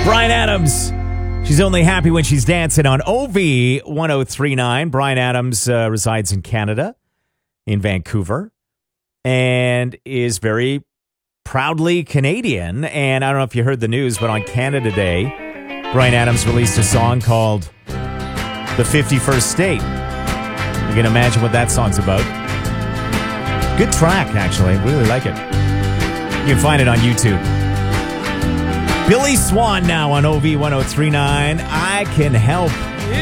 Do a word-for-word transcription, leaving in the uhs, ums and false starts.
Bryan Adams. She's only happy when she's dancing on O V ten thirty-nine. Bryan Adams uh, resides in Canada, in Vancouver, and is very proudly Canadian. And I don't know if you heard the news, but on Canada Day, Bryan Adams released a song called The fifty-first State. You can imagine what that song's about. Good track, actually. I really like it. You can find it on YouTube. Billy Swan now on O V ten thirty-nine. I Can Help.